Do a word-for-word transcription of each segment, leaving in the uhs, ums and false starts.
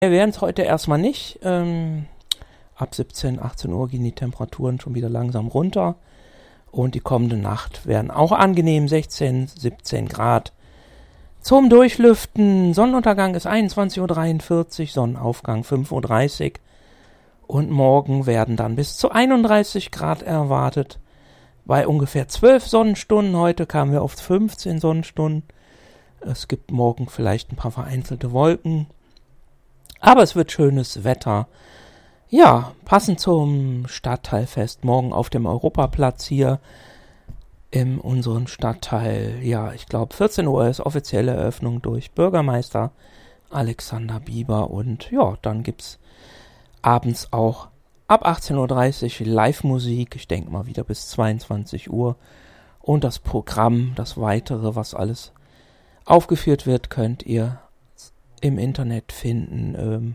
Wir werden es heute erstmal nicht. Ähm, ab siebzehn, achtzehn Uhr gehen die Temperaturen schon wieder langsam runter. Und die kommende Nacht werden auch angenehm, sechzehn, siebzehn Grad. Zum Durchlüften, Sonnenuntergang ist einundzwanzig Uhr dreiundvierzig, Sonnenaufgang fünf Uhr dreißig. Und morgen werden dann bis zu einunddreißig Grad erwartet. Bei ungefähr zwölf Sonnenstunden, heute kamen wir auf fünfzehn Sonnenstunden. Es gibt morgen vielleicht ein paar vereinzelte Wolken. Aber es wird schönes Wetter. Ja, passend zum Stadtteilfest morgen auf dem Europaplatz hier in unserem Stadtteil. Ja, ich glaube vierzehn Uhr ist offizielle Eröffnung durch Bürgermeister Alexander Bieber. Und ja, dann gibt's abends auch ab achtzehn Uhr dreißig Live-Musik. Ich denke mal wieder bis zweiundzwanzig Uhr. Und das Programm, das Weitere, was alles aufgeführt wird, könnt ihr im Internet finden. Ähm,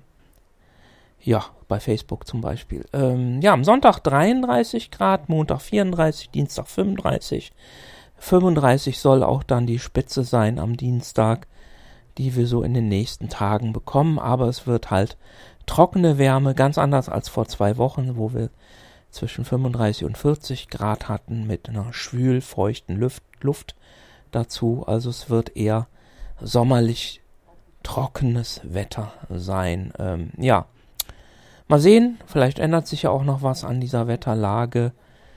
ja, bei Facebook zum Beispiel. Ähm, ja, am Sonntag dreiunddreißig Grad, Montag vierunddreißig, Dienstag fünfunddreißig. fünfunddreißig soll auch dann die Spitze sein am Dienstag, die wir so in den nächsten Tagen bekommen. Aber es wird halt trockene Wärme, ganz anders als vor zwei Wochen, wo wir zwischen fünfunddreißig und vierzig Grad hatten mit einer schwül feuchten Luft, Luft dazu. Also es wird eher sommerlich trockenes Wetter sein. Ähm, ja, mal sehen, vielleicht ändert sich ja auch noch was an dieser Wetterlage.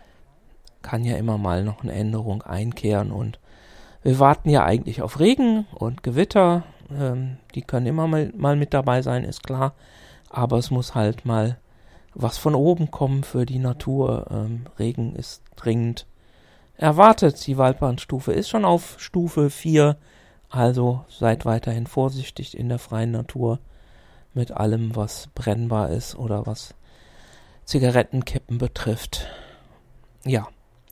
Kann ja immer mal noch eine Änderung einkehren und wir warten ja eigentlich auf Regen und Gewitter. Ähm, die können immer mal, mal mit dabei sein, ist klar. Aber es muss halt mal was von oben kommen für die Natur. Ähm, Regen ist dringend erwartet. Die Waldbrandstufe ist schon auf Stufe vier. Also seid weiterhin vorsichtig in der freien Natur mit allem, was brennbar ist oder was Zigarettenkippen betrifft. Ja.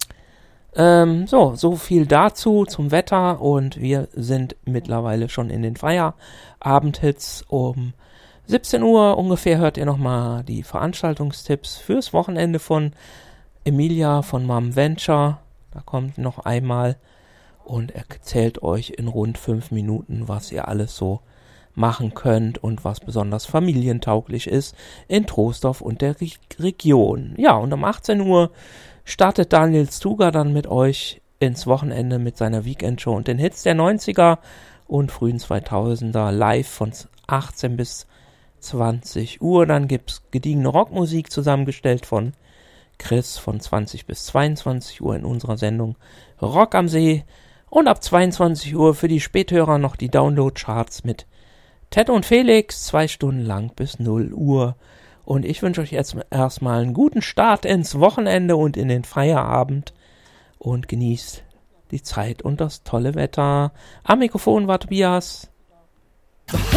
Ähm, so, so viel dazu zum Wetter und wir sind mittlerweile schon in den Feierabendhits. Um siebzehn Uhr ungefähr hört ihr nochmal die Veranstaltungstipps fürs Wochenende von Emilia von Mom Venture. Da kommt noch einmal und erzählt euch in rund fünf Minuten, was ihr alles so machen könnt und was besonders familientauglich ist in Troisdorf und der Re- Region. Ja, und um achtzehn Uhr startet Daniel Stuger dann mit euch ins Wochenende mit seiner Weekendshow und den Hits der neunziger und frühen zweitausender live von achtzehn bis zwanzig Uhr. Dann gibt's gediegene Rockmusik zusammengestellt von Chris von zwanzig bis zweiundzwanzig Uhr in unserer Sendung Rock am See. Und ab zweiundzwanzig Uhr für die Späthörer noch die Download-Charts mit Ted und Felix, zwei Stunden lang bis null Uhr. Und ich wünsche euch jetzt erstmal einen guten Start ins Wochenende und in den Feierabend und genießt die Zeit und das tolle Wetter. Am Mikrofon war Tobias.